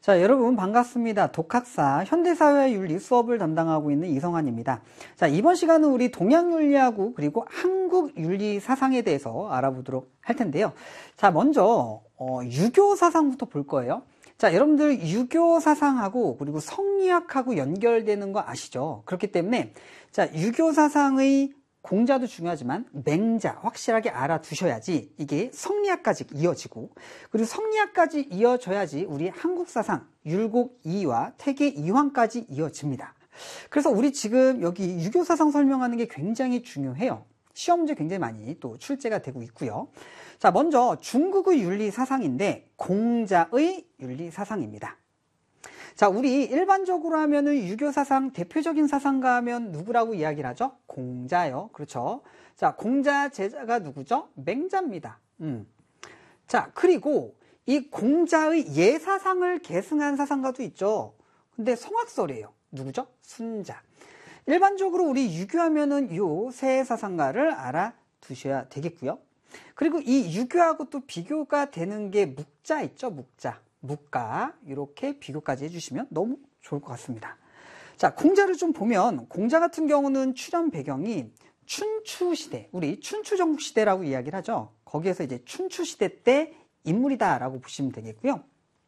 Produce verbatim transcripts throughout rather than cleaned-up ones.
자, 여러분 반갑습니다. 독학사 현대사회윤리 수업을 담당하고 있는 이성환입니다. 자, 이번 시간은 우리 동양윤리하고 그리고 한국윤리 사상에 대해서 알아보도록 할 텐데요. 자, 먼저 어, 유교 사상부터 볼 거예요. 자, 여러분들 유교 사상하고 그리고 성리학하고 연결되는 거 아시죠? 그렇기 때문에 자, 유교 사상의 공자도 중요하지만 맹자 확실하게 알아두셔야지 이게 성리학까지 이어지고, 그리고 성리학까지 이어져야지 우리 한국 사상 율곡 이이와 태계 이황까지 이어집니다. 그래서 우리 지금 여기 유교 사상 설명하는 게 굉장히 중요해요. 시험 문제 굉장히 많이 또 출제가 되고 있고요. 자, 먼저 중국의 윤리 사상인데 공자의 윤리 사상입니다. 자, 우리 일반적으로 하면은 유교 사상 대표적인 사상가 하면 누구라고 이야기를 하죠? 공자요. 그렇죠. 자, 공자 제자가 누구죠? 맹자입니다. 음. 자, 그리고 이 공자의 예사상을 계승한 사상가도 있죠. 근데 성악설이에요. 누구죠? 순자. 일반적으로 우리 유교하면은 요 세 사상가를 알아두셔야 되겠고요. 그리고 이 유교하고 또 비교가 되는 게 묵자 있죠? 묵자. 묵가 이렇게 비교까지 해주시면 너무 좋을 것 같습니다. 자, 공자를 좀 보면 공자 같은 경우는 출현 배경이 춘추시대, 우리 춘추전국시대라고 이야기를 하죠. 거기에서 이제 춘추시대 때 인물이다라고 보시면 되겠고요.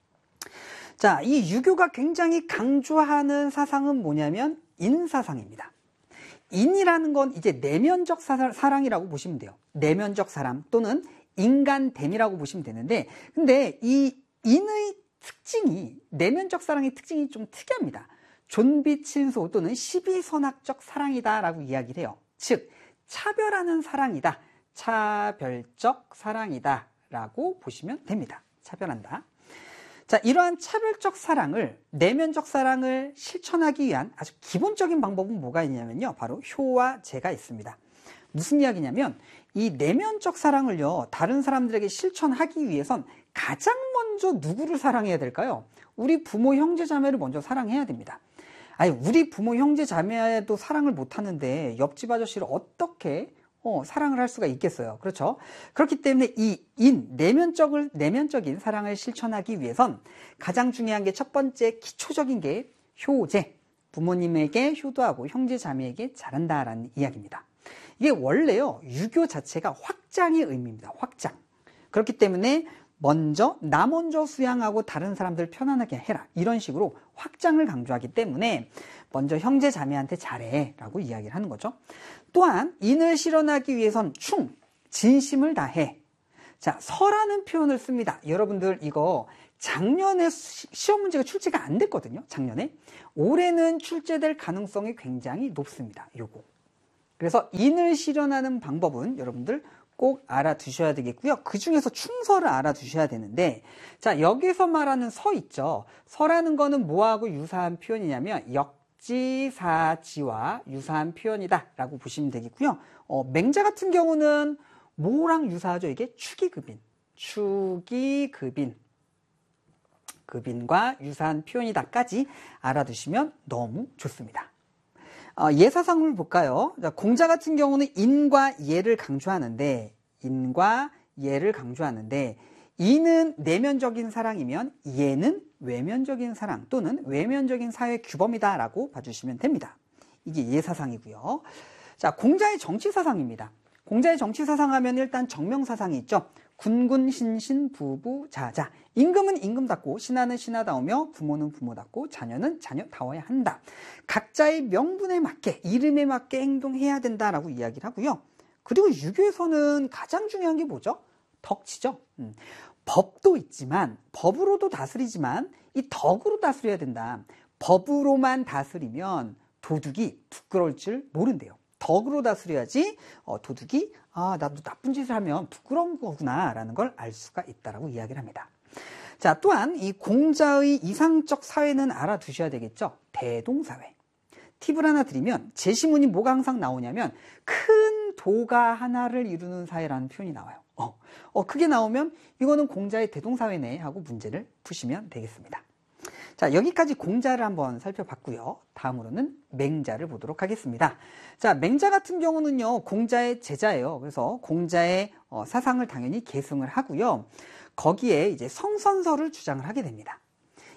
자, 이 유교가 굉장히 강조하는 사상은 뭐냐면 인사상입니다. 인이라는 건 이제 내면적 사랑이라고 보시면 돼요. 내면적 사랑 또는 인간됨이라고 보시면 되는데, 근데 이 인의 특징이, 내면적 사랑의 특징이 좀 특이합니다. 존비친소 또는 시비선악적 사랑이다 라고 이야기를 해요. 즉 차별하는 사랑이다, 차별적 사랑이다 라고 보시면 됩니다. 차별한다. 자, 이러한 차별적 사랑을, 내면적 사랑을 실천하기 위한 아주 기본적인 방법은 뭐가 있냐면요, 바로 효와 제가 있습니다. 무슨 이야기냐면 이 내면적 사랑을요 다른 사람들에게 실천하기 위해선 가장 먼저 누구를 사랑해야 될까요? 우리 부모 형제 자매를 먼저 사랑해야 됩니다. 아니, 우리 부모 형제 자매도 사랑을 못 하는데 옆집 아저씨를 어떻게 어, 사랑을 할 수가 있겠어요? 그렇죠? 그렇기 때문에 이 인, 내면적을, 내면적인 사랑을 실천하기 위해선 가장 중요한 게 첫 번째 기초적인 게 효제, 부모님에게 효도하고 형제 자매에게 잘한다라는 이야기입니다. 이게 원래요 유교 자체가 확장의 의미입니다. 확장. 그렇기 때문에 먼저 나 먼저 수양하고 다른 사람들 편안하게 해라, 이런 식으로 확장을 강조하기 때문에 먼저 형제 자매한테 잘해 라고 이야기를 하는 거죠. 또한 인을 실현하기 위해선 충, 진심을 다해. 자, 서라는 표현을 씁니다. 여러분들 이거 작년에 시험 문제가 출제가 안 됐거든요. 작년에. 올해는 출제될 가능성이 굉장히 높습니다. 요거. 그래서 인을 실현하는 방법은 여러분들 꼭 알아두셔야 되겠고요. 그 중에서 충서를 알아두셔야 되는데, 자, 여기서 말하는 서 있죠. 서라는 거는 뭐하고 유사한 표현이냐면 역지사지와 유사한 표현이다 라고 보시면 되겠고요. 어, 맹자 같은 경우는 뭐랑 유사하죠? 이게 축이급인, 축이급인, 급인과 유사한 표현이다까지 알아두시면 너무 좋습니다. 어, 예사상을 볼까요? 자, 공자 같은 경우는 인과 예를 강조하는데, 인과 예를 강조하는데, 인은 내면적인 사랑이면 예는 외면적인 사랑 또는 외면적인 사회 규범이다 라고 봐주시면 됩니다. 이게 예사상이고요. 자, 공자의 정치사상입니다. 공자의 정치사상 하면 일단 정명사상이 있죠. 군군 신신 부부 자자. 임금은 임금답고 신하는 신하다우며 부모는 부모답고 자녀는 자녀다워야 한다. 각자의 명분에 맞게, 이름에 맞게 행동해야 된다라고 이야기를 하고요. 그리고 유교에서는 가장 중요한 게 뭐죠? 덕치죠. 음. 법도 있지만, 법으로도 다스리지만 이 덕으로 다스려야 된다. 법으로만 다스리면 도둑이 부끄러울 줄 모른대요. 덕으로 다스려야지 어, 도둑이 아, 나도 나쁜 짓을 하면 부끄러운 거구나 라는 걸 알 수가 있다라고 이야기를 합니다. 자, 또한 이 공자의 이상적 사회는 알아두셔야 되겠죠. 대동사회. 팁을 하나 드리면 제시문이 뭐가 항상 나오냐면 큰 도가 하나를 이루는 사회라는 표현이 나와요. 어, 어 그게 나오면 이거는 공자의 대동사회네 하고 문제를 푸시면 되겠습니다. 자, 여기까지 공자를 한번 살펴봤고요. 다음으로는 맹자를 보도록 하겠습니다. 자, 맹자 같은 경우는요 공자의 제자예요. 그래서 공자의 어, 사상을 당연히 계승을 하고요. 거기에 이제 성선설을 주장을 하게 됩니다.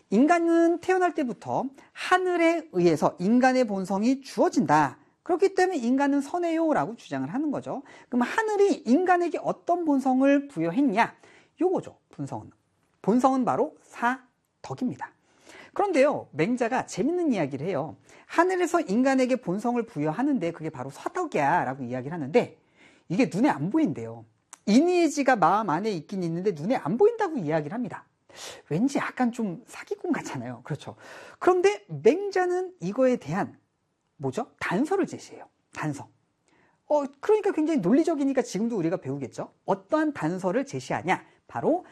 인간은 태어날 때부터 하늘에 의해서 인간의 본성이 주어진다. 그렇기 때문에 인간은 선해요 라고 주장을 하는 거죠. 그럼 하늘이 인간에게 어떤 본성을 부여했냐? 요거죠. 본성은. 본성은 바로 사덕입니다. 그런데요, 맹자가 재밌는 이야기를 해요. 하늘에서 인간에게 본성을 부여하는데 그게 바로 사덕이야 라고 이야기를 하는데 이게 눈에 안 보인대요. 인의지가 마음 안에 있긴 있는데 눈에 안 보인다고 이야기를 합니다. 왠지 약간 좀 사기꾼 같잖아요. 그렇죠. 그런데 맹자는 이거에 대한 뭐죠? 단서를 제시해요. 단서. 어, 그러니까 굉장히 논리적이니까 지금도 우리가 배우겠죠? 어떠한 단서를 제시하냐? 바로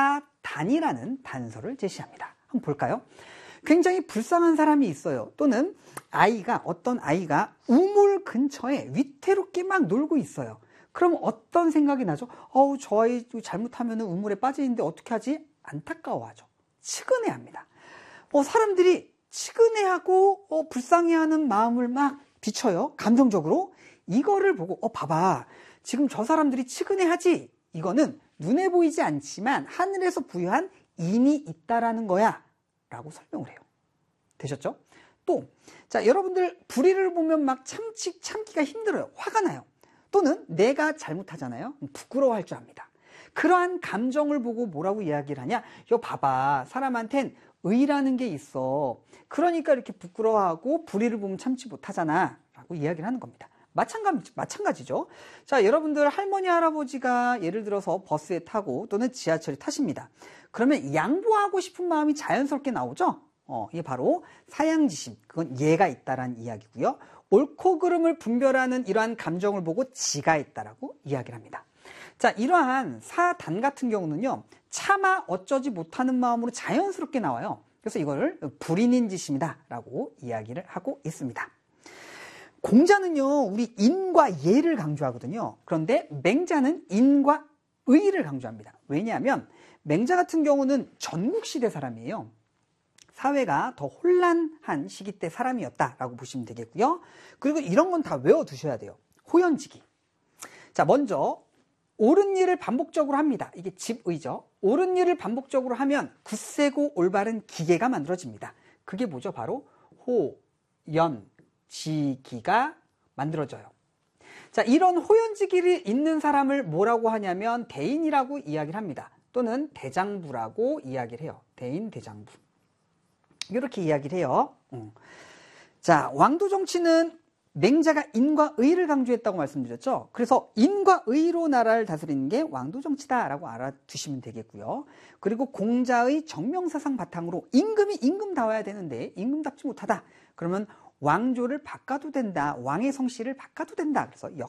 사단이라는 단서를 제시합니다. 한번 볼까요? 굉장히 불쌍한 사람이 있어요. 또는 아이가, 어떤 아이가 우물 근처에 위태롭게 막 놀고 있어요. 그럼 어떤 생각이 나죠? 어우, 저 아이 잘못하면 우물에 빠져 있는데 어떻게 하지? 안타까워하죠. 측은해합니다. 어, 사람들이 측은해하고 어, 불쌍해하는 마음을 막 비춰요. 감정적으로. 이거를 보고 어 봐봐. 지금 저 사람들이 측은해하지? 이거는 눈에 보이지 않지만 하늘에서 부여한 인이 있다라는 거야. 라고 설명을 해요. 되셨죠? 또, 자, 여러분들 불의를 보면 막 참지, 참기가 힘들어요. 화가 나요. 또는 내가 잘못하잖아요. 부끄러워할 줄 압니다. 그러한 감정을 보고 뭐라고 이야기를 하냐? 여 봐봐. 사람한텐 의라는 게 있어. 그러니까 이렇게 부끄러워하고 불의를 보면 참지 못하잖아. 라고 이야기를 하는 겁니다. 마찬가지, 마찬가지죠. 자, 여러분들 할머니, 할아버지가 예를 들어서 버스에 타고 또는 지하철에 타십니다. 그러면 양보하고 싶은 마음이 자연스럽게 나오죠? 어, 이게 바로 사양지심. 그건 예가 있다라는 이야기고요. 옳고 그름을 분별하는 이러한 감정을 보고 지가 있다라고 이야기를 합니다. 자, 이러한 사단 같은 경우는요, 차마 어쩌지 못하는 마음으로 자연스럽게 나와요. 그래서 이거를 불인인지심이다 라고 이야기를 하고 있습니다. 공자는요, 우리 인과 예를 강조하거든요. 그런데 맹자는 인과 의를 강조합니다. 왜냐하면 맹자 같은 경우는 전국시대 사람이에요. 사회가 더 혼란한 시기 때 사람이었다라고 보시면 되겠고요. 그리고 이런 건 다 외워두셔야 돼요. 호연지기. 자, 먼저 옳은 일을 반복적으로 합니다. 이게 집의죠. 옳은 일을 반복적으로 하면 굳세고 올바른 기계가 만들어집니다. 그게 뭐죠? 바로 호연지기가 만들어져요. 자, 이런 호연지기를 있는 사람을 뭐라고 하냐면 대인이라고 이야기를 합니다. 또는 대장부라고 이야기를 해요. 대인, 대장부. 이렇게 이야기를 해요. 음. 자, 왕도 정치는 맹자가 인과 의를 강조했다고 말씀드렸죠. 그래서 인과 의로 나라를 다스리는 게 왕도 정치다라고 알아두시면 되겠고요. 그리고 공자의 정명사상 바탕으로 임금이 임금다워야 되는데 임금답지 못하다. 그러면 왕조를 바꿔도 된다. 왕의 성씨를 바꿔도 된다. 그래서